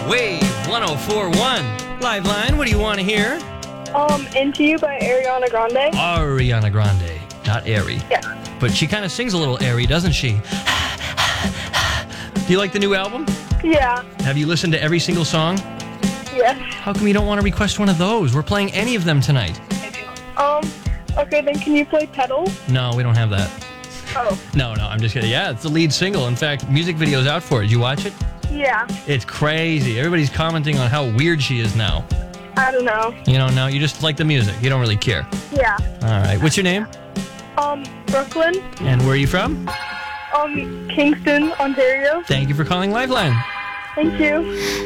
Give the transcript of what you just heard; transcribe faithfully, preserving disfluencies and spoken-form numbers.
Wave one oh four point one. Live line, what do you want to hear? Um, Into You by Ariana Grande. Ariana Grande, not airy. Yeah. But she kind of sings a little airy, doesn't she? Do you like the new album? Yeah. Have you listened to every single song? Yes. How come you don't want to request one of those? We're playing any of them tonight. Um, okay, then can you play Petals? No, we don't have that. Oh. No, no, I'm just kidding. Yeah, it's the lead single. In fact, music video's out for it. Did you watch it? Yeah. It's crazy. Everybody's commenting on how weird she is now. I don't know. You don't know? You just like the music. You don't really care. Yeah. All right. What's your name? Um, Brooklyn. And where are you from? Um, Kingston, Ontario. Thank you for calling Liveline. Thank you.